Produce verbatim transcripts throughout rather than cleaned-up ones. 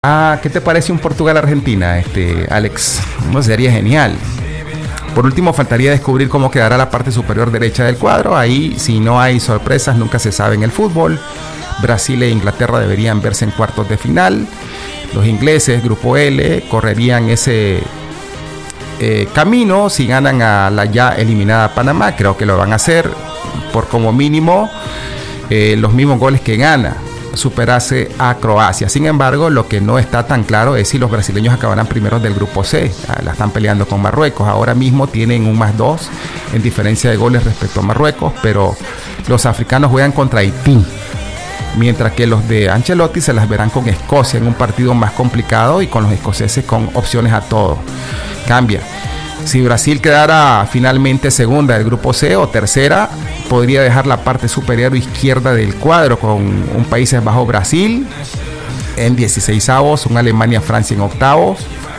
Ah, ¿qué te parece un Portugal-Argentina, este, Alex? No, sería genial. Por último, faltaría descubrir cómo quedará la parte superior derecha del cuadro. Ahí, si no hay sorpresas, nunca se sabe en el fútbol. Brasil e Inglaterra deberían verse en cuartos de final. Los ingleses, grupo L, correrían ese eh, camino si ganan a la ya eliminada Panamá. Creo que lo van a hacer por como mínimo eh, los mismos goles que gana, superarse a Croacia. Sin embargo, lo que no está tan claro es si los brasileños acabarán primeros del grupo C. La están peleando con Marruecos. Ahora mismo tienen un más dos en diferencia de goles respecto a Marruecos, pero los africanos juegan contra Haití, mientras que los de Ancelotti se las verán con Escocia en un partido más complicado y con los escoceses con opciones a todo. Cambia. Si Brasil quedara finalmente segunda del grupo C o tercera, podría dejar la parte superior izquierda del cuadro con un Países Bajos Brasil en dieciseisavos, un Alemania-Francia en octavos,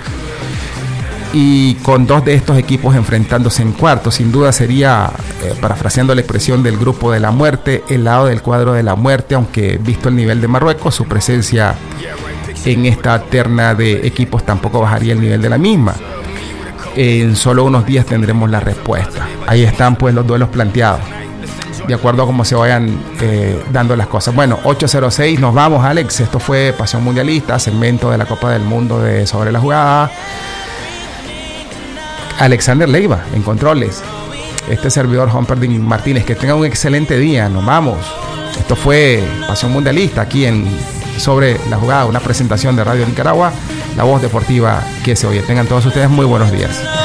y con dos de estos equipos enfrentándose en cuartos. Sin duda sería, eh, parafraseando la expresión del grupo de la muerte, el lado del cuadro de la muerte, aunque visto el nivel de Marruecos, su presencia en esta terna de equipos tampoco bajaría el nivel de la misma. En solo unos días tendremos la respuesta. Ahí están pues los duelos planteados, de acuerdo a cómo se vayan eh, dando las cosas. Bueno, ocho cero seis, nos vamos, Alex. Esto fue Pasión Mundialista, segmento de la Copa del Mundo de Sobre la Jugada. Alexander Leiva en controles, este servidor Humperdinck Martínez. Que tengan un excelente día, nos vamos. Esto fue Pasión Mundialista aquí en Sobre la Jugada, una presentación de Radio Nicaragua, la voz deportiva que se oye. Tengan todos ustedes muy buenos días.